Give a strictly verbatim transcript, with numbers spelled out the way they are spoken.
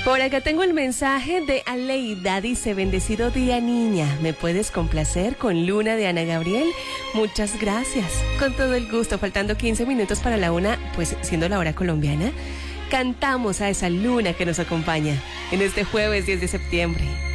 Por acá tengo el mensaje de Aleida, dice: bendecido día, niña, ¿me puedes complacer con Luna de Ana Gabriel? Muchas gracias, con todo el gusto. Faltando quince minutos para la una, pues siendo la hora colombiana, cantamos a esa luna que nos acompaña en este jueves diez de septiembre.